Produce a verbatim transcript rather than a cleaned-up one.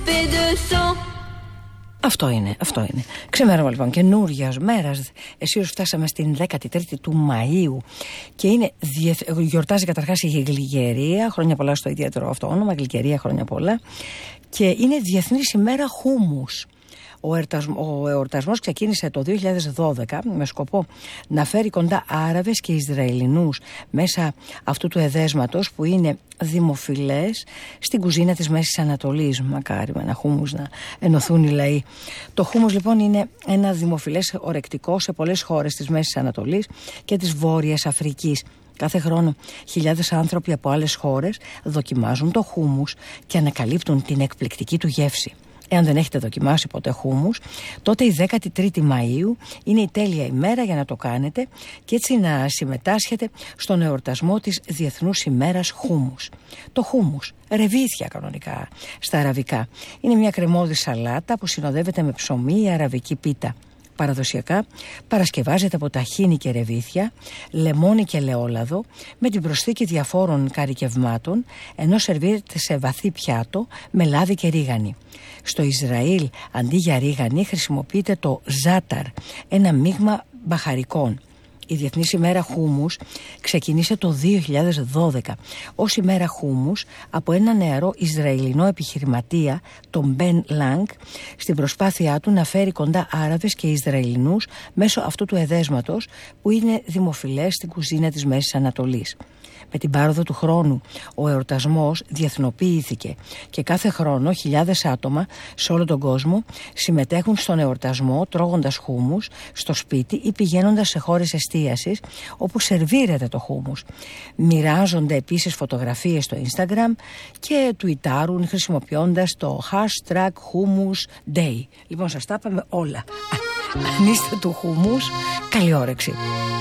Αυτό είναι, αυτό είναι. Ξημέρωμα λοιπόν καινούργιας μέρας. Εσείς φτάσαμε στην δέκατη τρίτη του Μαΐου και είναι, γιορτάζει καταρχάς η Γλυκερία. Χρόνια πολλά στο ιδιαίτερο αυτό όνομα, Γλυκερία, χρόνια πολλά. Και είναι Διεθνής ημέρα χούμους. Ο, ο εορτασμός ξεκίνησε το δύο χιλιάδες δώδεκα με σκοπό να φέρει κοντά Άραβες και Ισραηλινούς μέσα αυτού του εδέσματος που είναι δημοφιλές στην κουζίνα της Μέσης Ανατολής. Μακάρι με ένα χούμους να ενωθούν οι λαοί. Το χούμους λοιπόν είναι ένα δημοφιλές ορεκτικό σε πολλές χώρες της Μέσης Ανατολής και της Βόρειας Αφρικής. Κάθε χρόνο χιλιάδες άνθρωποι από άλλες χώρες δοκιμάζουν το χούμους και ανακαλύπτουν την εκπληκτική του γεύση. Εάν δεν έχετε δοκιμάσει ποτέ χούμους, τότε η δέκατη τρίτη Μαΐου είναι η τέλεια ημέρα για να το κάνετε και έτσι να συμμετάσχετε στον εορτασμό της Διεθνούς ημέρας χούμους. Το χούμους, ρεβίθια κανονικά στα αραβικά, είναι μια κρεμώδη σαλάτα που συνοδεύεται με ψωμί ή αραβική πίτα. Παραδοσιακά παρασκευάζεται από ταχίνι και ρεβίθια, λεμόνι και ελαιόλαδο με την προσθήκη διαφόρων καρικευμάτων, ενώ σερβίρεται σε βαθύ πιάτο με λάδι και ρίγανη. Στο Ισραήλ αντί για ρίγανη χρησιμοποιείται το ζάταρ, ένα μείγμα μπαχαρικών. Η Διεθνής ημέρα χούμους ξεκίνησε το δύο χιλιάδες δώδεκα ως ημέρα χούμους από ένα νεαρό Ισραηλινό επιχειρηματία, τον Μπεν Λάγκ, στην προσπάθειά του να φέρει κοντά Άραβες και Ισραηλινούς μέσω αυτού του εδέσματος που είναι δημοφιλές στην κουζίνα της Μέσης Ανατολής. Με την πάροδο του χρόνου ο εορτασμός διεθνοποιήθηκε και κάθε χρόνο χιλιάδες άτομα σε όλο τον κόσμο συμμετέχουν στον εορτασμό τρώγοντας χούμους στο σπίτι ή πηγαίνοντας σε χώρες εστίασης όπου σερβίρεται το χούμους. Μοιράζονται επίσης φωτογραφίες στο Instagram και τουιτάρουν χρησιμοποιώντας το hashtag Hummus Day. Λοιπόν, σας τα είπαμε όλα. Αν είστε του χούμους, καλή όρεξη.